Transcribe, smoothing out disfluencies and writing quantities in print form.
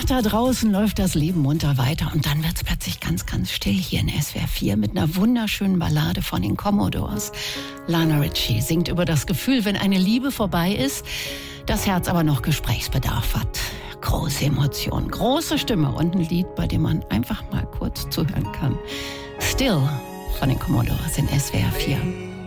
da draußen läuft das Leben munter weiter und dann wird's plötzlich ganz, ganz still hier in SWR 4 mit einer wunderschönen Ballade von den Commodores. Lana Ritchie singt über das Gefühl, wenn eine Liebe vorbei ist, das Herz aber noch Gesprächsbedarf hat. Große Emotionen, große Stimme und ein Lied, bei dem man einfach mal kurz zuhören kann. Still von den Commodores in SWR 4.